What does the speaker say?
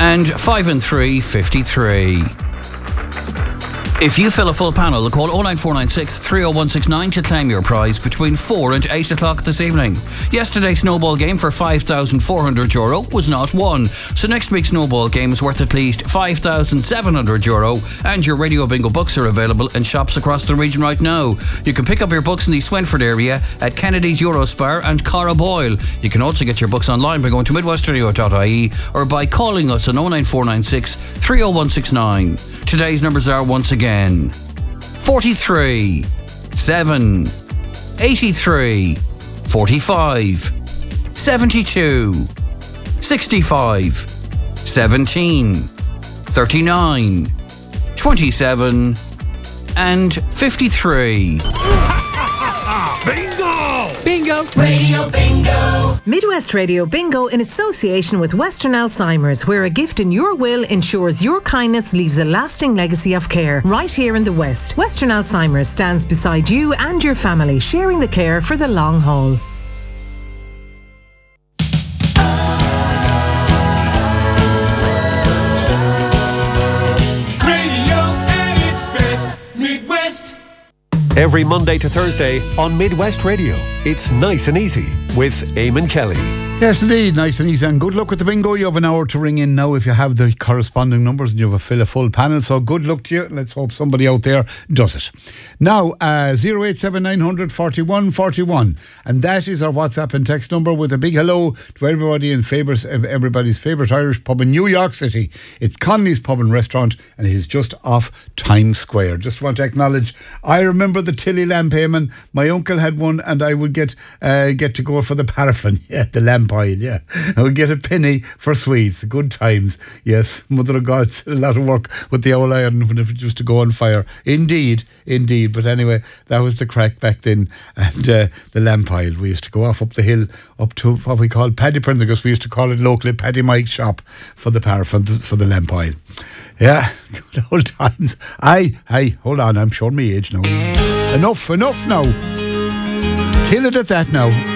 And 5 and 3, 53. If you fill a full panel, call 09496 30169 to claim your prize between 4 and 8 o'clock this evening. Yesterday's snowball game for €5,400 was not won, so next week's snowball game is worth at least €5,700, and your Radio Bingo books are available in shops across the region right now. You can pick up your books in the Swinford area at Kennedy's Eurospar and Cara Boyle. You can also get your books online by going to midwestradio.ie or by calling us on 09496 30169. Today's numbers are once again 43, 7, 83, 45, 72, 65, 17, 39, 27 and 53. Bingo! Bingo! Radio Bingo! Midwest Radio Bingo in association with Western Alzheimer's, where a gift in your will ensures your kindness leaves a lasting legacy of care. Right here in the West, Western Alzheimer's stands beside you and your family, sharing the care for the long haul. Every Monday to Thursday on Midwest Radio, it's Nice and Easy with Eamon Kelly. Yes, indeed, nice and easy. And good luck with the bingo. You have an hour to ring in now if you have the corresponding numbers and you have fill a full panel. So good luck to you. Let's hope somebody out there does it. Now, 087 900 41 41. And that is our WhatsApp and text number with a big hello to everybody in everybody's favourite Irish pub in New York City. It's Connolly's Pub and Restaurant, and it is just off Times Square. Just want to acknowledge, I remember the Tilly lamp, Eamon. My uncle had one, and I would get to go for the paraffin. Yeah, the lamp oil, yeah. I would get a penny for sweets. Good times. Yes, Mother of God, a lot of work with the old iron when it used to go on fire. Indeed. But anyway, that was the crack back then. And the lamp oil, we used to go off up the hill up to what we call Paddy Prendergast. We used to call it locally Paddy Mike's shop for the paraffin, for the lamp oil. Yeah, good old times. Aye, hold on, I'm showing my age now. Enough now. Kill it at that now.